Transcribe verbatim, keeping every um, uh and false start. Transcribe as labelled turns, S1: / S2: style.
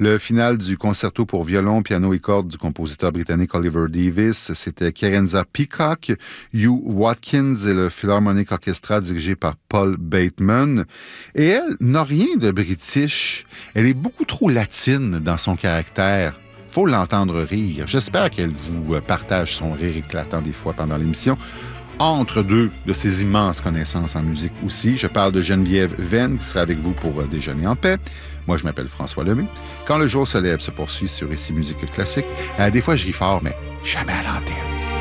S1: Le final du concerto pour violon, piano et cordes du compositeur britannique Oliver Davies, c'était Kerenza Peacock. Hugh Watkins et le Philharmonic Orchestra dirigé par Paul Bateman. Et elle n'a rien de british. Elle est beaucoup trop latine dans son caractère. Faut l'entendre rire. J'espère qu'elle vous partage son rire éclatant des fois pendant l'émission. Entre deux de ses immenses connaissances en musique aussi. Je parle de Geneviève Venn, qui sera avec vous pour déjeuner en paix. Moi, je m'appelle François Lemay. Quand le jour se lève se poursuit sur Ici Musique Classique. Euh, des fois, je ris fort, mais jamais à l'antenne.